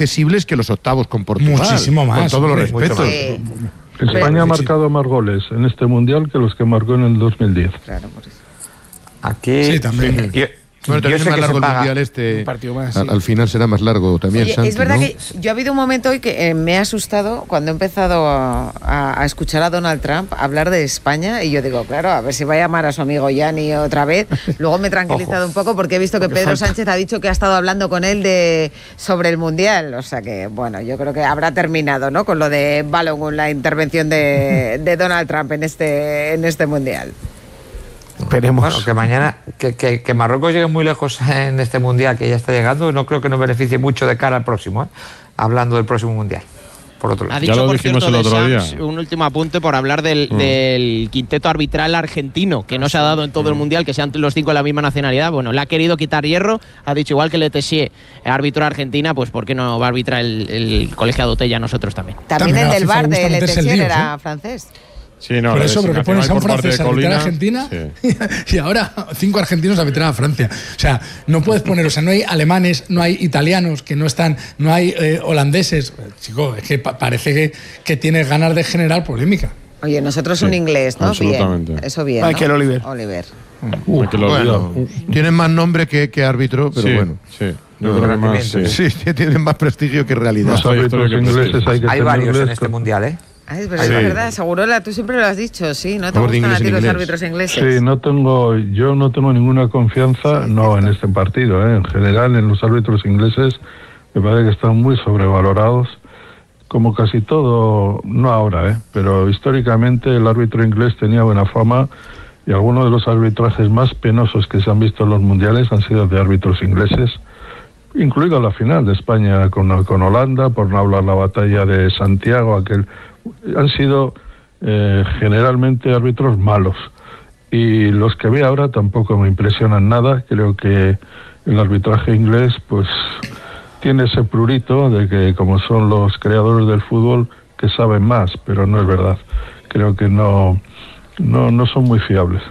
accesibles que los octavos con Portugal. Muchísimo más. Con todos los respetos. España ha marcado más goles en este Mundial que los que marcó en el 2010. Claro, por eso. Aquí... Sí, también. Bueno, también es más largo el Mundial un partido más, sí. Al final será más largo también, Oye, Santi, es verdad, ¿no? que yo ha habido un momento hoy que me ha asustado cuando he empezado a escuchar a Donald Trump hablar de España, y yo digo, claro, a ver si va a llamar a su amigo Gianni otra vez. Luego me he tranquilizado un poco porque he visto que Pedro Sánchez ha dicho que ha estado hablando con él sobre el Mundial. O sea que, bueno, yo creo que habrá terminado, ¿no?, con lo de Balogun, la intervención de Donald Trump en este Mundial. Esperemos. Bueno, que mañana, que Marruecos llegue muy lejos en este Mundial, que ya está llegando, no creo que nos beneficie mucho de cara al próximo, hablando del próximo Mundial. Por otro lado. Ha dicho, por cierto, el otro día, un último apunte por hablar del quinteto arbitral argentino, que no se ha dado en todo el Mundial, que sean los 5 de la misma nacionalidad. Bueno, le ha querido quitar hierro, ha dicho, igual que Le Tessier árbitro Argentina, pues ¿por qué no va a arbitrar el colegiado Tella nosotros también? También el del VAR de Le Tessier era francés. Sí, no, por eso, pero que pones a un francés a arbitrar a Argentina, sí. Y ahora 5 argentinos a arbitrar a Francia. O sea, no puedes poner, o sea, no hay alemanes, no hay italianos que no están, no hay holandeses. Chico, es que parece que tienes ganas de generar polémica. Oye, nosotros un inglés, ¿no? Absolutamente. Bien, eso bien, Michael ¿no? Oliver. Bueno, tienen más nombre que árbitro, pero bueno. Sí. Yo creo que más, sí, tienen más prestigio que realidad. Los árbitros ingleses hay varios en este Mundial, Ay, pero es verdad, Segurola, tú siempre lo has dicho, sí, ¿no te gustan a ti los árbitros ingleses? Sí, yo no tengo ninguna confianza, en este partido, en general en los árbitros ingleses me parece que están muy sobrevalorados, como casi todo, no ahora, pero históricamente el árbitro inglés tenía buena fama y algunos de los arbitrajes más penosos que se han visto en los mundiales han sido de árbitros ingleses, incluido la final de España con Holanda, por no hablar la batalla de Santiago, han sido generalmente árbitros malos, y los que veo ahora tampoco me impresionan nada. Creo que el arbitraje inglés pues tiene ese prurito de que, como son los creadores del fútbol, que saben más, pero no es verdad. Creo que no son muy fiables.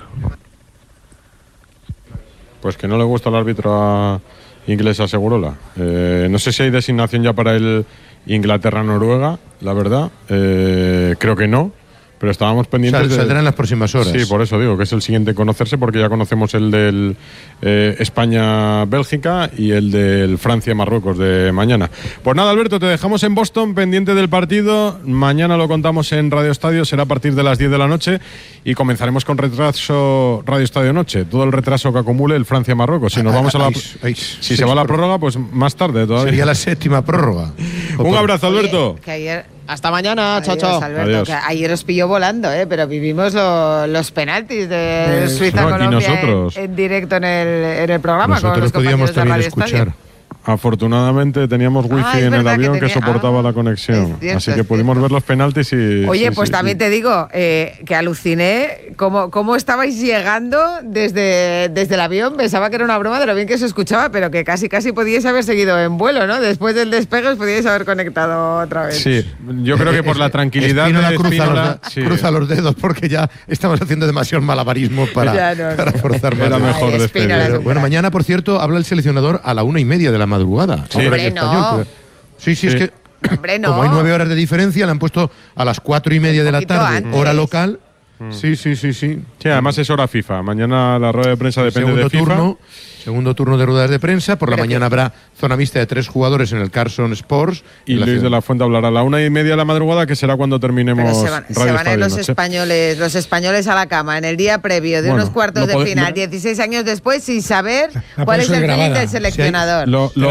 Pues que no le gusta el árbitro inglés a Segurola. No sé si hay designación ya para el Inglaterra-Noruega, la verdad. Creo que no, pero estábamos pendientes. Saldrá en las próximas horas. Sí, por eso digo que es el siguiente en conocerse, porque ya conocemos el del España-Bélgica y el del Francia-Marruecos de mañana. Pues nada, Alberto, te dejamos en Boston pendiente del partido. Mañana lo contamos en Radio Estadio, será a partir de las 10 de la noche y comenzaremos con retraso Radio Estadio Noche. Todo el retraso que acumule el Francia-Marruecos. Si nos vamos a si se va a la prórroga, pues más tarde todavía. Sería la 7ª prórroga. Un abrazo, Alberto. Oye, que ayer... Hasta mañana, chao, chao. Alberto, adiós. Que ayer os pilló volando, pero vivimos los penaltis de Suiza-Colombia en directo en el programa. Nosotros con los podíamos compañeros de también Radio escuchar. Estadio. Afortunadamente teníamos wifi en el avión que soportaba la conexión, así que pudimos ver los penaltis y... Oye, pues también te digo que aluciné cómo estabais llegando desde el avión. Pensaba que era una broma de lo bien que se escuchaba, pero que casi podíais haber seguido en vuelo, ¿no? Después del despegue os podíais haber conectado otra vez. Sí, yo creo que por la tranquilidad cruza los dedos, porque ya estamos haciendo demasiado malabarismo para forzar más. Era mejor despedir. Bueno, mañana, por cierto, habla el seleccionador a la 1:30 de la madrugada. Sí. Hombre, no. Sí, es que hombre, no. como hay 9 horas de diferencia, le han puesto a las 4:30 de la tarde, antes. hora local. Sí. Sí, además es hora FIFA. Mañana la rueda de prensa depende de FIFA. Segundo turno de ruedas de prensa. Por la mañana habrá zona mixta de 3 jugadores en el Carson Sports. Y Luis de la Fuente hablará a la 1:30 de la madrugada, que será cuando terminemos. Pero se van a ir los españoles a la cama en el día previo de unos cuartos de final, 16 años después, sin saber cuál es el feeling del seleccionador.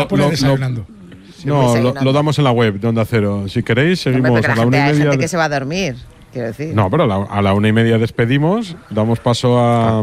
Lo damos en la web de Onda Cero. Si queréis, seguimos a la 1:30. Hay gente que se va a dormir, quiero decir. No, pero a la 1:30 despedimos, damos paso a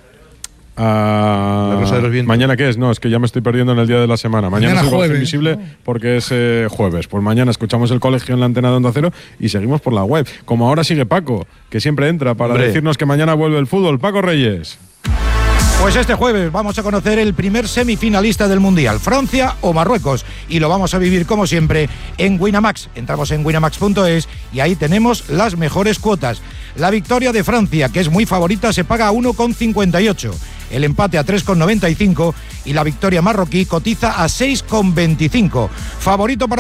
La Rosa de los Vientos. ¿Mañana qué es? No, es que ya me estoy perdiendo en el día de la semana. Mañana es el Golf Invisible porque es jueves. Pues mañana escuchamos el colegio en la antena de Onda Cero y seguimos por la web. Como ahora sigue Paco, que siempre entra para decirnos que mañana vuelve el fútbol. Paco Reyes. Pues este jueves vamos a conocer el primer semifinalista del Mundial, Francia o Marruecos, y lo vamos a vivir como siempre en Winamax. Entramos en winamax.es y ahí tenemos las mejores cuotas. La victoria de Francia, que es muy favorita, se paga a 1,58, el empate a 3,95 y la victoria marroquí cotiza a 6,25. Favorito para